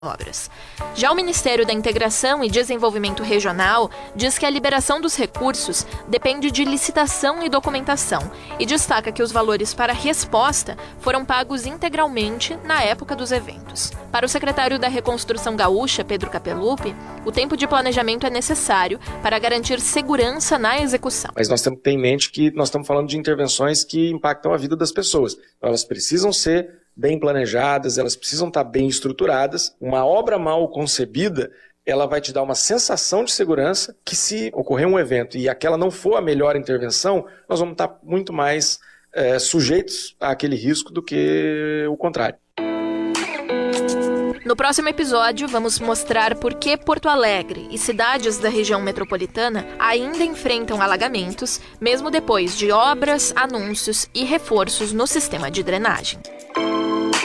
obras. Já o Ministério da Integração e Desenvolvimento Regional diz que a liberação dos recursos depende de licitação e documentação e destaca que os valores para a resposta foram pagos integralmente na época dos eventos. Para o secretário da Reconstrução Gaúcha, Pedro Capellupi, o tempo de planejamento é necessário para garantir segurança na execução. Mas nós temos que ter em mente que nós estamos falando de intervenções que impactam a vida das pessoas. Elas precisam ser bem planejadas, elas precisam estar bem estruturadas. Uma obra mal concebida, ela vai te dar uma sensação de segurança que, se ocorrer um evento e aquela não for a melhor intervenção, nós vamos estar muito mais sujeitos àquele risco do que o contrário. No próximo episódio, vamos mostrar por que Porto Alegre e cidades da região metropolitana ainda enfrentam alagamentos, mesmo depois de obras, anúncios e reforços no sistema de drenagem.